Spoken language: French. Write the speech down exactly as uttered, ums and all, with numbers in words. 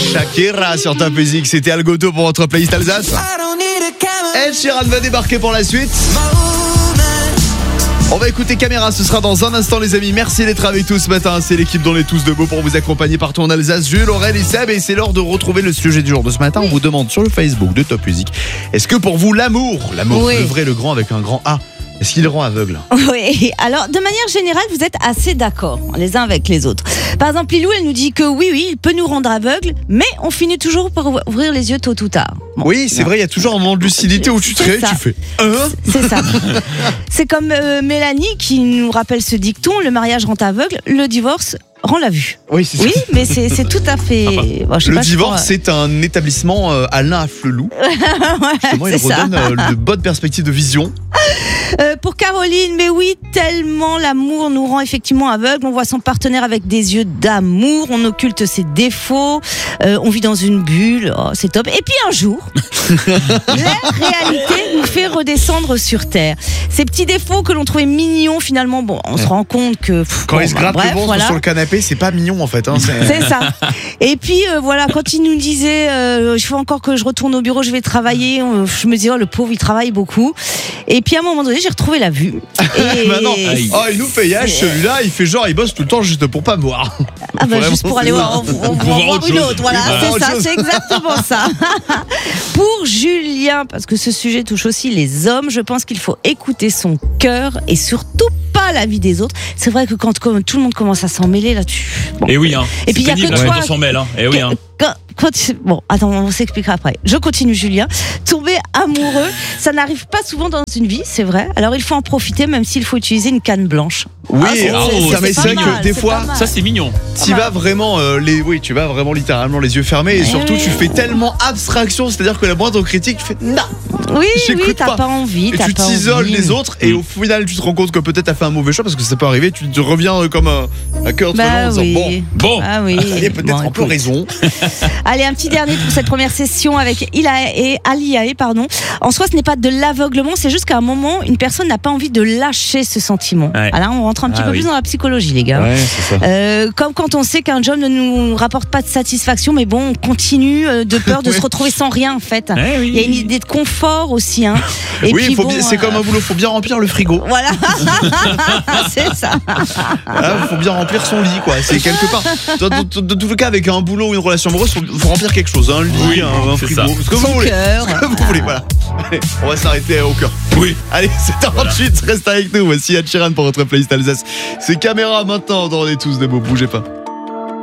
Shakira sur Top Music, c'était Algoto pour votre playlist Alsace. Ed Sheeran va débarquer pour la suite. On va écouter Caméra, ce sera dans un instant les amis. Merci d'être avec tous ce matin, c'est l'équipe dont on est tous debout pour vous accompagner partout en Alsace. Jules, Aurel et Seb, et c'est l'heure de retrouver le sujet du jour de ce matin. On vous demande sur le Facebook de Top Music, est-ce que pour vous l'amour, l'amour, oui. le vrai, le grand avec un grand A, est-ce qu'il rend aveugle? Oui, alors de manière générale, vous êtes assez d'accord les uns avec les autres. Par exemple, Lilou, elle nous dit que oui, oui, il peut nous rendre aveugles, mais on finit toujours par ouvrir les yeux tôt ou tard. Bon. Oui, c'est vrai, il y a toujours un moment de lucidité où tu te réveilles, tu fais hein. C'est ça. C'est comme euh, Mélanie qui nous rappelle ce dicton, le mariage rend aveugle, le divorce rend la vue. Oui, c'est ça. Oui, mais c'est, c'est tout à fait... Bon, je sais le pas, divorce, je c'est un établissement euh, Alain Afflelou. ouais, Justement, il redonne euh, de bonnes perspectives de vision. Euh, pour Caroline, mais oui, tellement l'amour nous rend effectivement aveugles. On voit son partenaire avec des yeux d'amour, on occulte ses défauts, euh, on vit dans une bulle, oh, c'est top. Et puis un jour, la réalité nous fait redescendre sur terre. Ces petits défauts que l'on trouvait mignons, finalement, bon, on ouais. se rend compte que... Pff, Quand bon, il se bah, gratte bref, le ventre voilà. sur le canapé, c'est pas mignon en fait. Hein, c'est... c'est ça. Et puis euh, voilà, quand il nous disait, euh, il faut encore que je retourne au bureau, je vais travailler, euh, je me disais, oh, le pauvre, il travaille beaucoup. Et puis à un moment donné, j'ai retrouvé la vue. Et... bah non. Oh, il nous fait yage celui-là, il fait genre, il bosse tout le temps juste pour pas me voir. Ah bah juste pour aller voir, on, on, on voir une autre, voilà, bah, c'est ça, chose. C'est exactement ça. Pour Julien, parce que ce sujet touche aussi les hommes, je pense qu'il faut écouter son cœur et surtout pas la vie des autres. C'est vrai que quand, quand tout le monde commence à s'en mêler là-dessus. Bon. Et oui, hein. Et puis il y a que toi. On s'en mêle, hein. Et oui, hein. Quand, quand, bon, attends, on s'expliquera après. Je continue, Julien. Tomber amoureux, ça n'arrive pas souvent dans une vie, c'est vrai. Alors il faut en profiter, même s'il faut utiliser une canne blanche. Oui, ah, c'est, oh, c'est, ça, mais c'est vrai que des fois, ça c'est mignon. Tu vas vraiment, euh, les, oui, tu vas vraiment littéralement les yeux fermés et mais surtout oui. tu fais tellement abstraction, c'est-à-dire que la moindre critique, tu fais non. Oui, oui, t'as pas. pas envie. Et t'as tu pas t'isoles envie. les autres et au final tu te rends compte que peut-être t'as fait un mauvais choix parce que ça peut arriver. Tu te reviens comme un, un cœur de bah en oui. disant bon, bon, ah oui. il y a peut-être bon, un peu raison. Allez, un petit dernier pour cette première session avec Ilae et Aliae, pardon. En soi, ce n'est pas de l'aveuglement, c'est juste qu'à un moment, une personne n'a pas envie de lâcher ce sentiment. Ouais. Alors, on rentre un petit ah, peu oui. plus dans la psychologie, les gars. Ouais, c'est ça. Euh, comme quand on sait qu'un job ne nous rapporte pas de satisfaction, mais bon, on continue de peur de ouais. se retrouver sans rien, en fait. Ouais, oui. Il y a une idée de confort aussi, hein. Et oui, puis, faut bon, bien, c'est euh... comme un boulot, faut bien remplir le frigo. Voilà, c'est ça. Il faut bien remplir son lit, quoi. C'est quelque part. Dans, dans, dans tous les cas, avec un boulot ou une relation amoureuse, faut, faut remplir quelque chose. Un lit, oui, un, un frigo, ce que son vous voulez. Cœur, ce que vous voulez, voilà. Allez, on va s'arrêter au cœur. Oui. Allez, c'est trente-huit, voilà. Reste avec nous. Voici Ed Sheeran pour votre playlist Alsace. C'est Caméra maintenant dans On est tous debout, bougez pas.